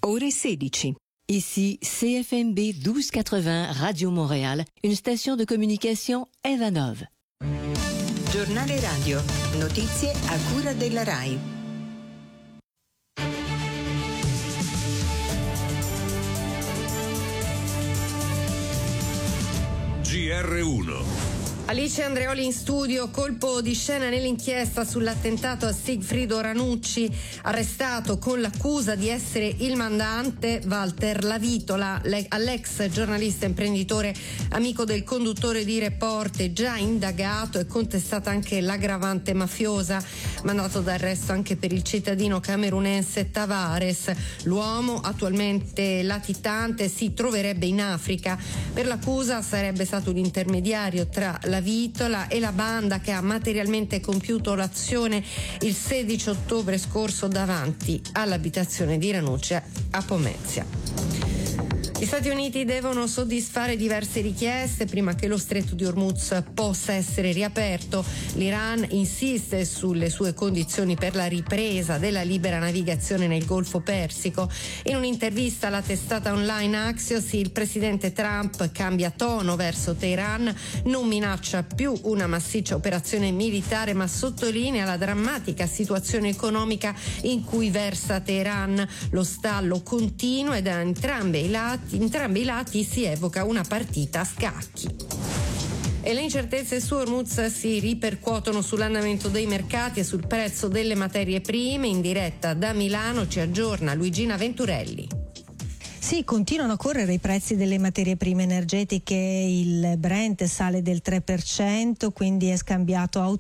Ore 16. Ici CFMB 1280 Radio Montréal, une station de communication Evanov. Giornale radio, notizie a cura della RAI. GR1. Alice Andreoli in studio. Colpo di scena nell'inchiesta sull'attentato a Sigfrido Ranucci. Arrestato con l'accusa di essere il mandante Walter Lavitola, all'ex giornalista imprenditore amico del conduttore di Report, già indagato e contestata anche l'aggravante mafiosa. Mandato d'arresto anche per il cittadino camerunense Tavares. L'uomo, attualmente latitante, si troverebbe in Africa. Per l'accusa sarebbe stato l'intermediario tra Lavitola e la banda che ha materialmente compiuto l'azione il 16 ottobre scorso davanti all'abitazione di Ranucci a Pomezia. Gli Stati Uniti devono soddisfare diverse richieste prima che lo stretto di Hormuz possa essere riaperto. L'Iran insiste sulle sue condizioni per la ripresa della libera navigazione nel Golfo Persico. In un'intervista alla testata online Axios, il presidente Trump cambia tono verso Teheran, non minaccia più una massiccia operazione militare, ma sottolinea la drammatica situazione economica in cui versa Teheran. Lo stallo continua e da entrambi i lati si evoca una partita a scacchi. E le incertezze su Hormuz si ripercuotono sull'andamento dei mercati e sul prezzo delle materie prime. In diretta da Milano ci aggiorna Luigina Venturelli. Sì, continuano a correre i prezzi delle materie prime energetiche, il Brent sale del 3%, quindi è scambiato a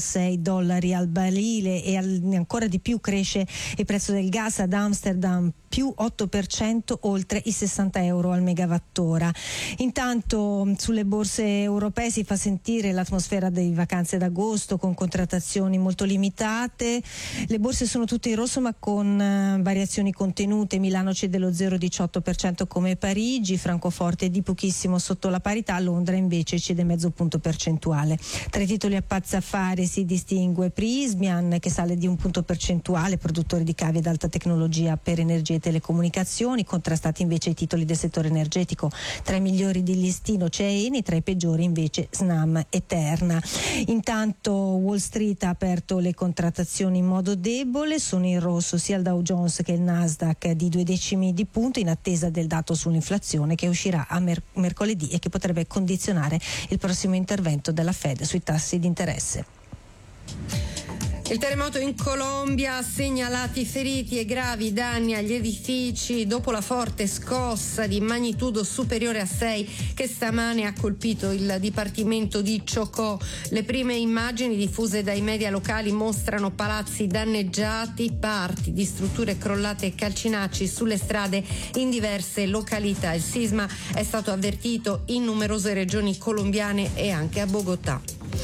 $86 al barile e ancora di più cresce il prezzo del gas ad Amsterdam, più 8%, oltre i €60 al megawattora. Intanto sulle borse europee si fa sentire l'atmosfera delle vacanze d'agosto con contrattazioni molto limitate. Le borse sono tutte in rosso ma con variazioni contenute. Milano cede lo 0,18% come Parigi, Francoforte è di pochissimo sotto la parità, Londra invece cede mezzo punto percentuale. Tra i titoli a pazzaffare si distingue Prysmian che sale di un punto percentuale, produttore di cavi ad alta tecnologia per energie e telecomunicazioni, contrastati invece i titoli del settore energetico. Tra i migliori di listino c'è Eni, tra i peggiori invece Snam e Terna. Intanto Wall Street ha aperto le contrattazioni in modo debole, sono in rosso sia il Dow Jones che il Nasdaq di 0,2 di punto in attesa del dato sull'inflazione che uscirà a mercoledì e che potrebbe condizionare il prossimo intervento della Fed sui tassi di interesse. Il terremoto in Colombia ha segnalati feriti e gravi danni agli edifici dopo la forte scossa di magnitudo superiore a 6 che stamane ha colpito il dipartimento di Chocó. Le prime immagini diffuse dai media locali mostrano palazzi danneggiati, parti di strutture crollate e calcinacci sulle strade in diverse località. Il sisma è stato avvertito in numerose regioni colombiane e anche a Bogotà.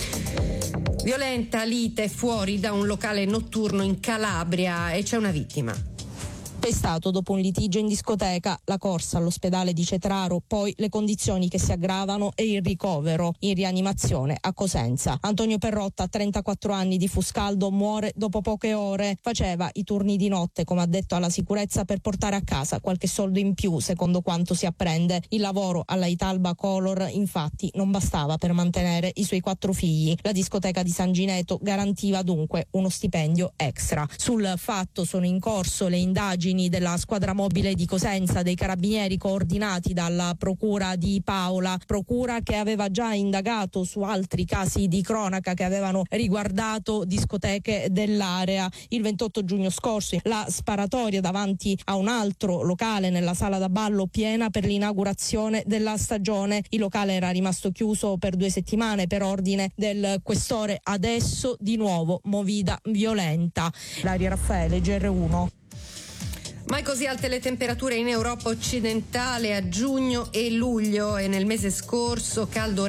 Violenta lite fuori da un locale notturno in Calabria e c'è una vittima. È stato dopo un litigio in discoteca, la corsa all'ospedale di Cetraro, poi le condizioni che si aggravano e il ricovero in rianimazione a Cosenza. Antonio Perrotta, 34 anni, di Fuscaldo, muore dopo poche ore. Faceva i turni di notte, come ha detto alla sicurezza, per portare a casa qualche soldo in più, secondo quanto si apprende. Il lavoro alla Italba Color, infatti, non bastava per mantenere i suoi 4 figli. La discoteca di San Gineto garantiva dunque uno stipendio extra. Sul fatto sono in corso le indagini della squadra mobile di Cosenza, dei carabinieri coordinati dalla procura di Paola, procura che aveva già indagato su altri casi di cronaca che avevano riguardato discoteche dell'area. Il 28 giugno scorso la sparatoria davanti a un altro locale nella sala da ballo piena per l'inaugurazione della stagione. Il locale era rimasto chiuso per 2 settimane per ordine del questore. Adesso di nuovo movida violenta. Ilaria Raffaele, GR1. Mai così alte le temperature in Europa occidentale a giugno e luglio e nel mese scorso caldo